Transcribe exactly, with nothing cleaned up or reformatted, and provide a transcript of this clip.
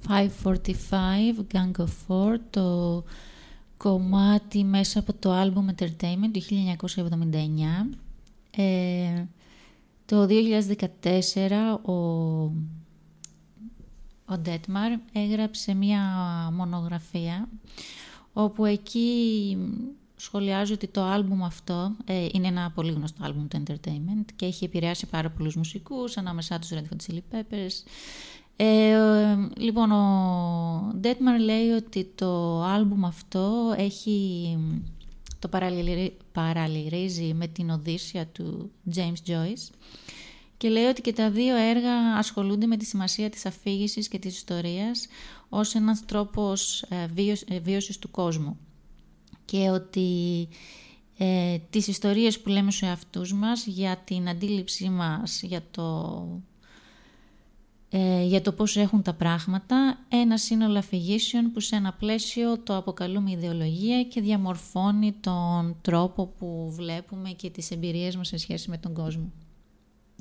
πεντακόσια σαράντα πέντε Gang of Four, το κομμάτι μέσα από το album Entertainment του χίλια εννιακόσια εβδομήντα εννιά. Ε, το δύο χιλιάδες δεκατέσσερα ο, ο Dettmar έγραψε μία μονογραφία όπου εκεί σχολιάζει ότι το άλμπουμ αυτό ε, είναι ένα πολύ γνωστό άλμπουμ του Entertainment και έχει επηρεάσει πάρα πολλούς μουσικούς, ανάμεσά τους Red Hot Chili Peppers. Ε, λοιπόν, ο Dettmar λέει ότι το άλμπουμ αυτό έχει, το παραλληλίζει με την Οδύσσεια του James Joyce και λέει ότι και τα δύο έργα ασχολούνται με τη σημασία της αφήγησης και της ιστορίας ως ένας τρόπος ε, βίωσης του κόσμου και ότι ε, τις ιστορίες που λέμε στους εαυτούς μας για την αντίληψή μας για το, ε, για το πώς έχουν τα πράγματα, ένα σύνολο αφηγήσεων που σε ένα πλαίσιο το αποκαλούμε ιδεολογία και διαμορφώνει τον τρόπο που βλέπουμε και τις εμπειρίες μας σε σχέση με τον κόσμο.